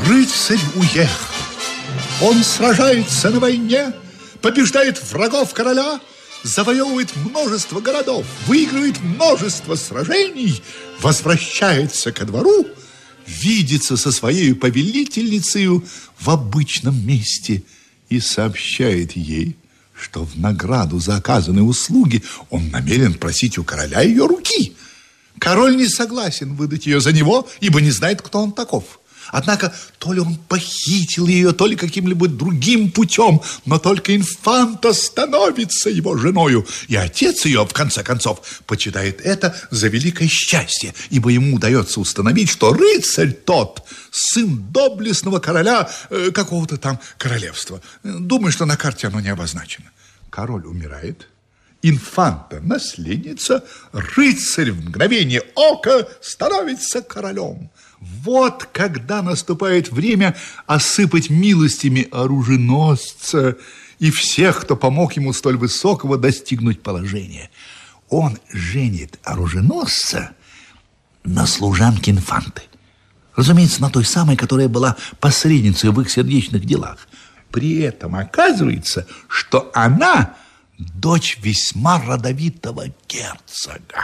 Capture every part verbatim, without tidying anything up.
Рыцарь уехал. Он сражается на войне, побеждает врагов короля, завоевывает множество городов, выигрывает множество сражений, возвращается ко двору, видится со своей повелительницей в обычном месте и сообщает ей, что в награду за оказанные услуги он намерен просить у короля ее руки. Король не согласен выдать ее за него, ибо не знает, кто он таков. Однако то ли он похитил ее, то ли каким-либо другим путем, но только инфанта становится его женою, и отец ее, в конце концов, почитает это за великое счастье, ибо ему удается установить, что рыцарь тот сын доблестного короля э, какого-то там королевства. Думаю, что на карте оно не обозначено. Король умирает, инфанта наследница, рыцарь в мгновение ока становится королем. Вот когда наступает время осыпать милостями оруженосца и всех, кто помог ему столь высокого достигнуть положения. Он женит оруженосца на служанке инфанты. Разумеется, на той самой, которая была посредницей в их сердечных делах. При этом оказывается, что она дочь весьма родовитого герцога.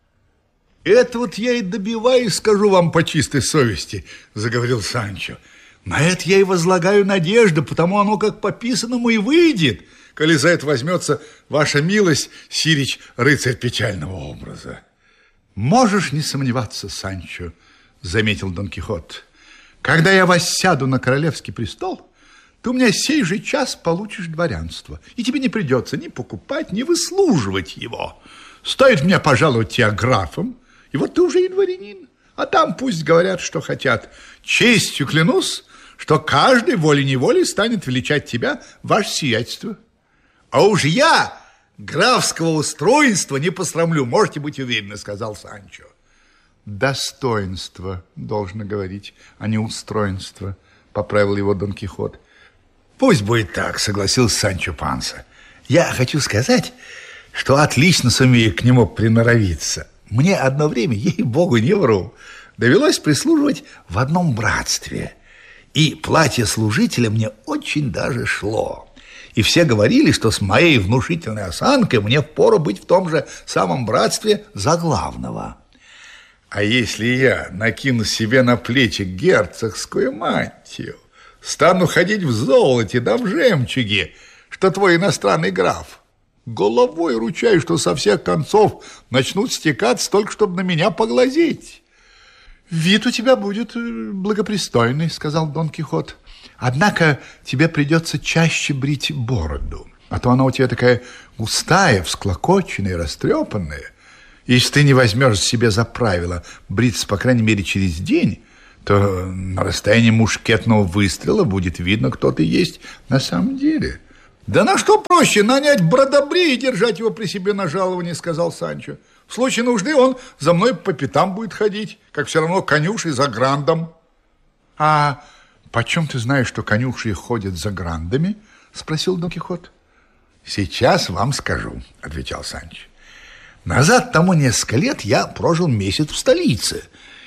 Это вот я и добиваюсь, скажу вам по чистой совести, заговорил Санчо. На это я и возлагаю надежду, потому оно как по писанному и выйдет, коли за это возьмется ваша милость, сирич, рыцарь печального образа. Можешь не сомневаться, Санчо, заметил Дон Кихот. Когда я воссяду на королевский престол, ты у меня сей же час получишь дворянство, и тебе не придется ни покупать, ни выслуживать его. Стоит мне пожаловать тебя графом, и вот ты уже и дворянин. А там пусть говорят, что хотят. Честью клянусь, что каждый волей-неволей станет величать тебя, ваше сиятельство. А уж я графского устройства не посрамлю, можете быть уверены, сказал Санчо. Достоинство, должно говорить, а не устроенство, поправил его Дон Кихот. Пусть будет так, согласился Санчо Панса. Я хочу сказать, что отлично сумею к нему приноровиться. Мне одно время, ей-богу, не вру, довелось прислуживать в одном братстве. И платье служителя мне очень даже шло. И все говорили, что с моей внушительной осанкой мне впору быть в том же самом братстве за главного. А если я накину себе на плечи герцогскую мантию, стану ходить в золоте да в жемчуге, что твой иностранный граф, головой ручаюсь, что со всех концов начнут стекаться, только чтобы на меня поглазеть. Вид у тебя будет благопристойный, сказал Дон Кихот. Однако тебе придется чаще брить бороду, а то она у тебя такая густая, всклокоченная, растрепанная. Если ты не возьмешь себе за правило бриться, по крайней мере, через день, то на расстоянии мушкетного выстрела будет видно, кто ты есть на самом деле. Да на что проще нанять бродобрея и держать его при себе на жаловании, сказал Санчо. В случае нужды он за мной по пятам будет ходить, как все равно конюший за грандом. А почем ты знаешь, что конюши ходят за грандами? Спросил Дон Кихот. Сейчас вам скажу, отвечал Санчо. Назад тому несколько лет я прожил месяц в столице,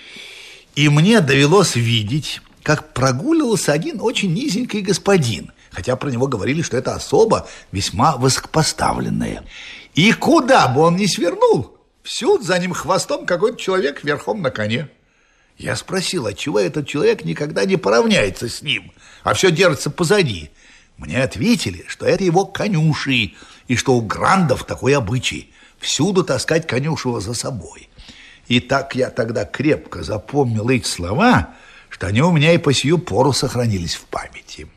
и мне довелось видеть, как прогуливался один очень низенький господин, хотя про него говорили, что это особа весьма высокопоставленная. И куда бы он ни свернул, всюду за ним хвостом какой-то человек верхом на коне. Я спросил, отчего этот человек никогда не поравняется с ним, а все держится позади. Мне ответили, что это его конюши, и что у грандов такой обычай – всюду таскать конюшего за собой. И так я тогда крепко запомнил эти слова, что они у меня и по сию пору сохранились в памяти.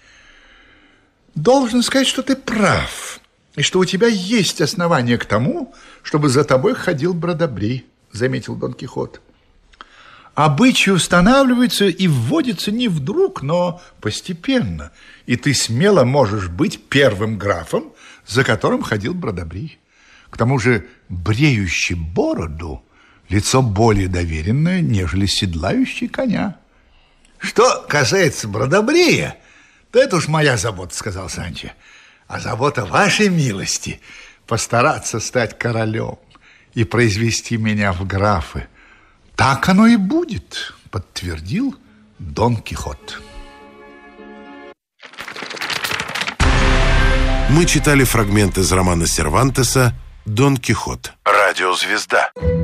Должен сказать, что ты прав, и что у тебя есть основания к тому, чтобы за тобой ходил бродобрей, заметил Дон Кихот. Обычаи устанавливаются и вводятся не вдруг, но постепенно, и ты смело можешь быть первым графом, за которым ходил бродобрей. К тому же бреющий бороду лицо более доверенное, нежели седлающий коня. Что касается бродобрея, то это уж моя забота, сказал Санчо. А забота вашей милости постараться стать королем и произвести меня в графы. Так оно и будет, подтвердил Дон Кихот. Мы читали фрагмент из романа Сервантеса «Дон Кихот». Радиозвезда.